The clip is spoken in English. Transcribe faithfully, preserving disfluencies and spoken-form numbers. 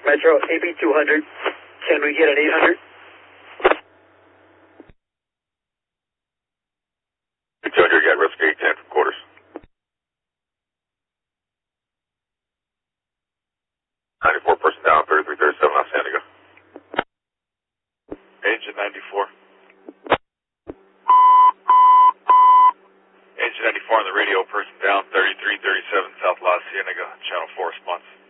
Metro, A B two hundred. Can we get an eight hundred? two hundred, got risk eight ten for quarters. ninety-four person down, thirty-three thirty-seven Los San Diego. Engine ninety-four. Engine ninety-four on the radio, person down, thirty-three thirty-seven South Los Cienega, channel four response.